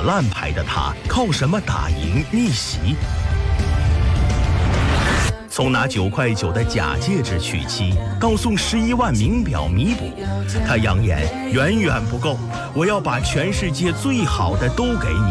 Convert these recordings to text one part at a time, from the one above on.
烂牌的他，靠什么打赢逆袭？从拿9.9块的假戒指娶妻，到送11万名表弥补，他扬言远远不够，我要把全世界最好的都给你。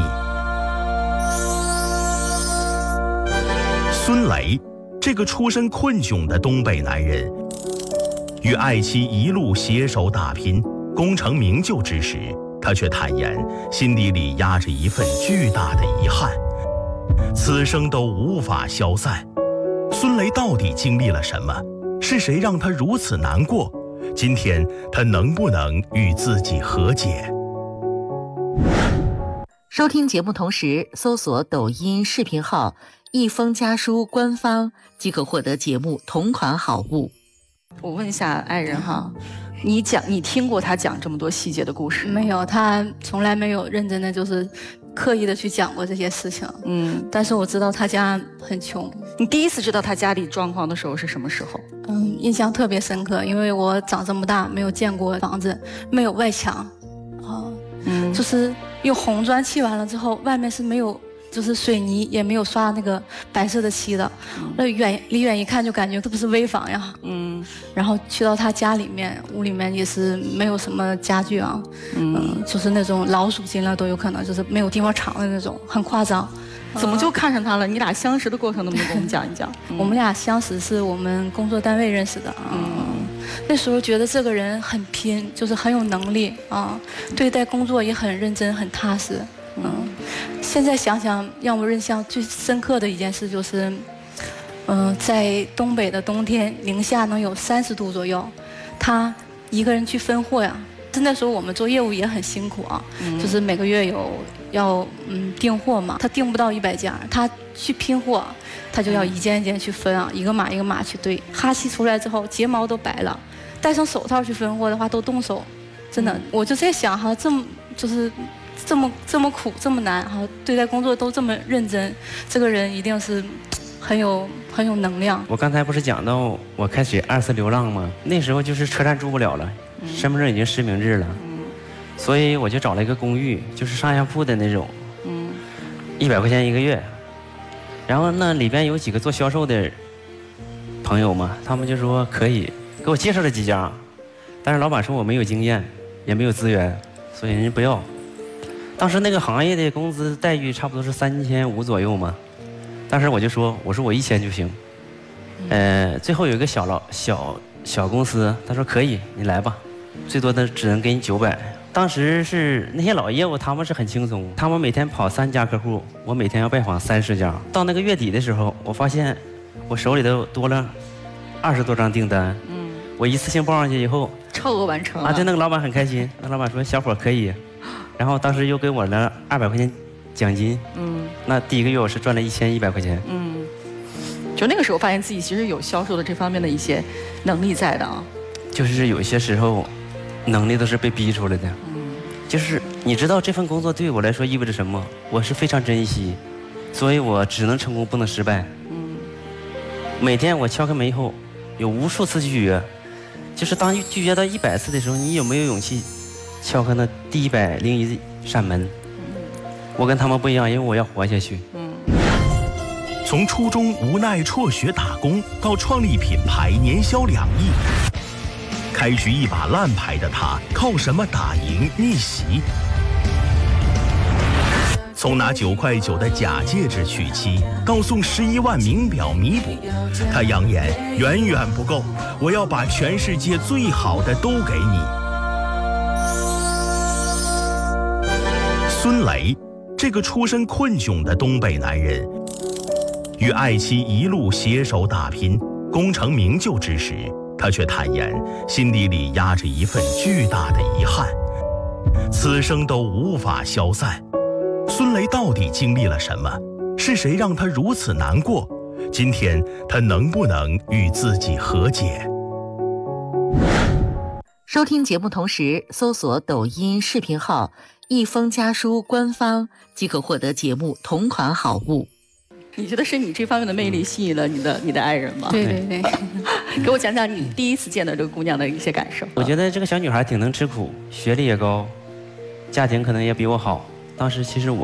孙雷，这个出身困窘的东北男人，与爱妻一路携手打拼，功成名就之时，他却坦言心底里压着一份巨大的遗憾，此生都无法消散。孙雷到底经历了什么？是谁让他如此难过？今天他能不能与自己和解？ 收听节目同时搜索抖音视频号一封家书官方，即可获得节目同款好物。 我问一下爱人哈，你听过他讲这么多细节的故事？ 没有，他从来没有认真的就是刻意的去讲过这些事情。但是我知道他家很穷。 你第一次知道他家里状况的时候是什么时候？ 印象特别深刻，因为我长这么大没有见过房子，没有外墙，就是用红砖砌完了之后，外面是没有。就是水泥也没有刷那个白色的漆的，那离远一看就感觉这不是危房呀。然后去到他家里面，屋里面也是没有什么家具啊，就是那种老鼠进来都有可能，就是没有地方藏的那种，很夸张。 怎么就看上他了？你俩相识的过程能不能给我们讲一讲？ 我们俩相识是我们工作单位认识的那时候觉得这个人很拼，就是很有能力啊，对待工作也很认真很踏实。现在想想，让我印象最深刻的一件事就是，在东北的冬天，零下能有30度左右，他一个人去分货呀。那时候我们做业务也很辛苦啊，就是每个月要订货嘛，他订不到100件，他去拼货，他就要一件一件去分啊，一个码一个码去对。哈气出来之后，睫毛都白了，戴上手套去分货的话都冻手，真的，我就在想哈，这么苦这么难哈，对待工作都这么认真，这个人一定是很有能量。 我刚才不是讲到我开始2次流浪吗？那时候就是车站住不了了，身份证已经实名制了，所以我就找了一个公寓，就是上下铺的那种，100块钱1个月。然后那里边有几个做销售的朋友嘛，他们就说可以，给我介绍了几家，但是老板说我没有经验，也没有资源，所以人家不要。当时那个行业的工资待遇差不多是3500左右嘛，当时我说我1000就行。最后有一个小公司，他说可以，你来吧，最多的只能给你900。当时是那些老业务，他们是很轻松，他们每天跑3家客户，我每天要拜访30家。到那个月底的时候，我发现我手里头多了20多张订单。我一次性报上去以后， 超额完成了。 对，那个老板很开心，那老板说小伙可以。然后当时又给我了200块钱奖金，那第1个月我是赚了1100块钱。 就那个时候发现自己其实有销售的这方面的一些能力在的啊。 就是有些时候，能力都是被逼出来的。就是你知道这份工作对我来说意味着什么，我是非常珍惜，所以我只能成功不能失败。每天我敲开门以后，有无数次拒绝，就是当拒绝到100次的时候，你有没有勇气敲开那第101扇门？我跟他们不一样，因为我要活下去。 从初中无奈辍学打工，到创立品牌年销2亿，开局一把烂牌的他，靠什么打赢逆袭？从拿9.9块的假戒指娶妻，到送11万名表弥补，他扬言远远不够，我要把全世界最好的都给你。孙雷，这个出身困窘的东北男人，与爱妻一路携手打拼，功成名就之时，他却坦言心底里压着一份巨大的遗憾，此生都无法消散。孙雷到底经历了什么？是谁让他如此难过？今天他能不能与自己和解？ 收听节目同时搜索抖音视频号一封家书官方，即可获得节目同款好物。 你觉得是你这方面的魅力吸引了你的爱人吗？ 对对对。 给我讲讲你第一次见到这个姑娘的一些感受。 我觉得这个小女孩挺能吃苦，学历也高，家庭可能也比我好。当时其实我